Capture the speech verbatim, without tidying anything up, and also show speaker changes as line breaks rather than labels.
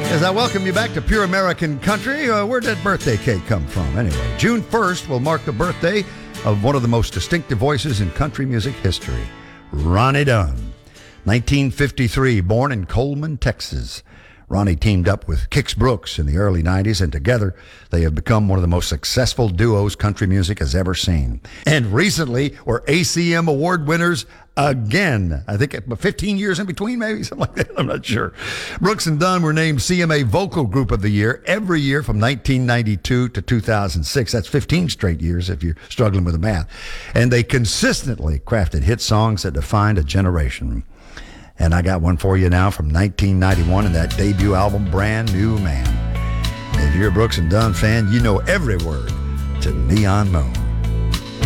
As I welcome you back to Pure American Country, uh, where'd that birthday cake come from anyway? June first will mark the birthday of one of the most distinctive voices in country music history, Ronnie Dunn. nineteen fifty-three, born in Coleman, Texas. Ronnie teamed up with Kix Brooks in the early nineties, and together they have become one of the most successful duos country music has ever seen. And recently were A C M Award winners again. I think fifteen years in between, maybe, something like that. I'm not sure. Brooks and Dunn were named C M A Vocal Group of the Year every year from nineteen ninety-two to two thousand six. That's fifteen straight years if you're struggling with the math. And they consistently crafted hit songs that defined a generation. And I got one for you now from nineteen ninety-one and that debut album, Brand New Man. If you're a Brooks and Dunn fan, you know every word to Neon Moon.